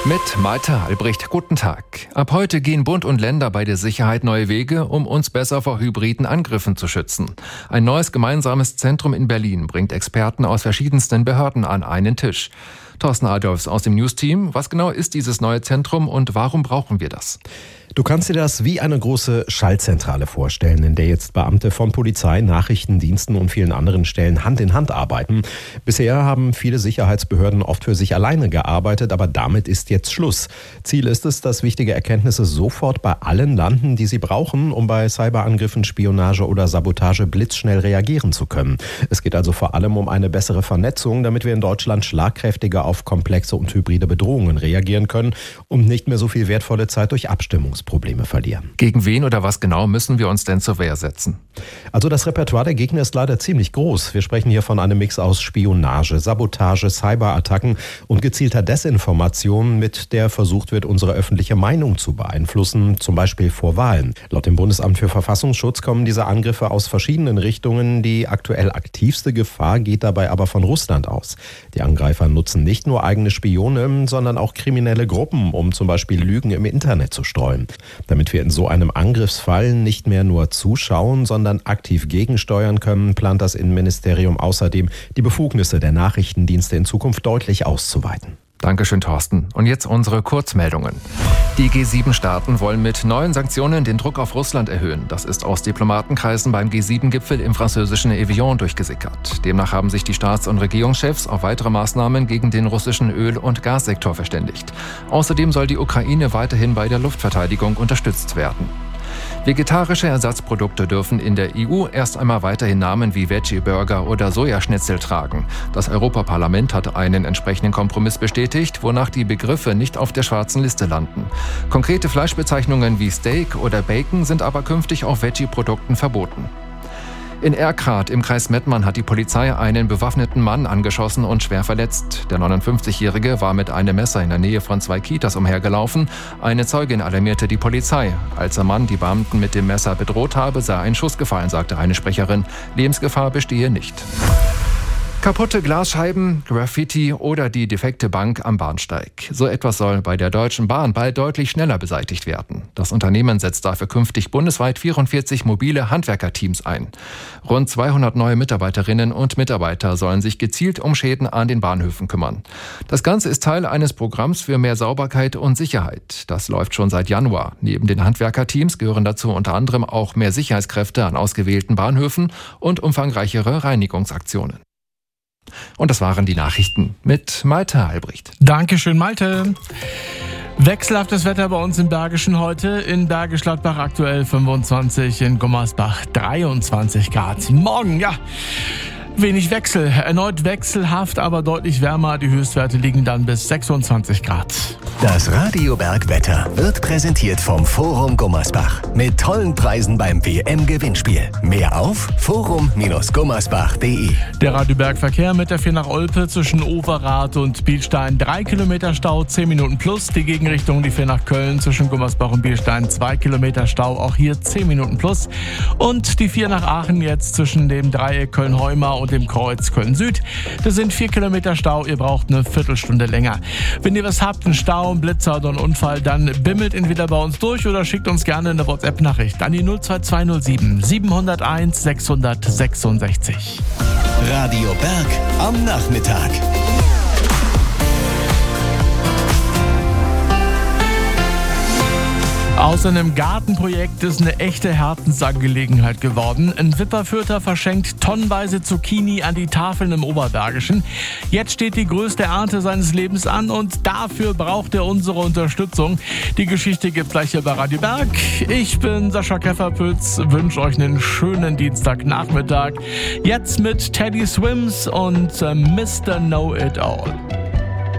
Mit Malte Albrecht, guten Tag. Ab heute gehen Bund und Länder bei der Sicherheit neue Wege, um uns besser vor hybriden Angriffen zu schützen. Ein neues gemeinsames Zentrum in Berlin bringt Experten aus verschiedensten Behörden an einen Tisch. Thorsten Adolfs aus dem News-Team. Was genau ist dieses neue Zentrum und warum brauchen wir das? Du kannst dir das wie eine große Schaltzentrale vorstellen, in der jetzt Beamte von Polizei, Nachrichtendiensten und vielen anderen Stellen Hand in Hand arbeiten. Bisher haben viele Sicherheitsbehörden oft für sich alleine gearbeitet, aber damit ist jetzt Schluss. Ziel ist es, dass wichtige Erkenntnisse sofort bei allen landen, die sie brauchen, um bei Cyberangriffen, Spionage oder Sabotage blitzschnell reagieren zu können. Es geht also vor allem um eine bessere Vernetzung, damit wir in Deutschland schlagkräftiger auf komplexe und hybride Bedrohungen reagieren können und nicht mehr so viel wertvolle Zeit durch Abstimmungsprobleme verlieren. Gegen wen oder was genau müssen wir uns denn zur Wehr setzen? Also das Repertoire der Gegner ist leider ziemlich groß. Wir sprechen hier von einem Mix aus Spionage, Sabotage, Cyberattacken und gezielter Desinformation, mit der versucht wird, unsere öffentliche Meinung zu beeinflussen, zum Beispiel vor Wahlen. Laut dem Bundesamt für Verfassungsschutz kommen diese Angriffe aus verschiedenen Richtungen. Die aktuell aktivste Gefahr geht dabei aber von Russland aus. Die Angreifer nutzen nicht nur eigene Spione, sondern auch kriminelle Gruppen, um zum Beispiel Lügen im Internet zu streuen. Damit wir in so einem Angriffsfall nicht mehr nur zuschauen, sondern aktiv gegensteuern können, plant das Innenministerium außerdem, die Befugnisse der Nachrichtendienste in Zukunft deutlich auszuweiten. Dankeschön, Thorsten. Und jetzt unsere Kurzmeldungen. Die G7-Staaten wollen mit neuen Sanktionen den Druck auf Russland erhöhen. Das ist aus Diplomatenkreisen beim G7-Gipfel im französischen Evian durchgesickert. Demnach haben sich die Staats- und Regierungschefs auf weitere Maßnahmen gegen den russischen Öl- und Gassektor verständigt. Außerdem soll die Ukraine weiterhin bei der Luftverteidigung unterstützt werden. Vegetarische Ersatzprodukte dürfen in der EU erst einmal weiterhin Namen wie Veggie-Burger oder Sojaschnitzel tragen. Das Europaparlament hat einen entsprechenden Kompromiss bestätigt, wonach die Begriffe nicht auf der schwarzen Liste landen. Konkrete Fleischbezeichnungen wie Steak oder Bacon sind aber künftig auf Veggie-Produkten verboten. In Erkrath im Kreis Mettmann hat die Polizei einen bewaffneten Mann angeschossen und schwer verletzt. Der 59-Jährige war mit einem Messer in der Nähe von 2 Kitas umhergelaufen. Eine Zeugin alarmierte die Polizei. Als der Mann die Beamten mit dem Messer bedroht habe, sei ein Schuss gefallen, sagte eine Sprecherin. Lebensgefahr bestehe nicht. Kaputte Glasscheiben, Graffiti oder die defekte Bank am Bahnsteig. So etwas soll bei der Deutschen Bahn bald deutlich schneller beseitigt werden. Das Unternehmen setzt dafür künftig bundesweit 44 mobile Handwerkerteams ein. Rund 200 neue Mitarbeiterinnen und Mitarbeiter sollen sich gezielt um Schäden an den Bahnhöfen kümmern. Das Ganze ist Teil eines Programms für mehr Sauberkeit und Sicherheit. Das läuft schon seit Januar. Neben den Handwerkerteams gehören dazu unter anderem auch mehr Sicherheitskräfte an ausgewählten Bahnhöfen und umfangreichere Reinigungsaktionen. Und das waren die Nachrichten mit Malte Albrecht. Dankeschön, Malte. Wechselhaftes Wetter bei uns im Bergischen heute. In Bergisch Gladbach aktuell 25, in Gummersbach 23 Grad. Morgen, wenig Wechsel. Erneut wechselhaft, aber deutlich wärmer. Die Höchstwerte liegen dann bis 26 Grad. Das Radio Berg Wetter wird präsentiert vom Forum Gummersbach. Mit tollen Preisen beim WM-Gewinnspiel. Mehr auf forum-gummersbach.de. Der Radio Berg Verkehr mit der 4 nach Olpe zwischen Overath und Bielstein 3 Kilometer Stau, 10 Minuten plus. Die Gegenrichtung die 4 nach Köln zwischen Gummersbach und Bielstein 2 Kilometer Stau, auch hier 10 Minuten plus. Und die 4 nach Aachen jetzt zwischen dem Dreieck Köln-Heumar und dem Kreuz Köln-Süd. Das sind 4 Kilometer Stau, ihr braucht eine Viertelstunde länger. Wenn ihr was habt, einen Stau, einen Blitzer oder einen Unfall, dann bimmelt entweder bei uns durch oder schickt uns gerne eine WhatsApp-Nachricht an die 02207 701 666. Radio Berg am Nachmittag. Aus einem Gartenprojekt ist eine echte Herzensangelegenheit geworden. Ein Wipperfürther verschenkt tonnenweise Zucchini an die Tafeln im Oberbergischen. Jetzt steht die größte Ernte seines Lebens an und dafür braucht er unsere Unterstützung. Die Geschichte gibt's gleich hier bei Radio Berg. Ich bin Sascha Kefferpütz, wünsche euch einen schönen Dienstagnachmittag. Jetzt mit Teddy Swims und Mr. Know It All.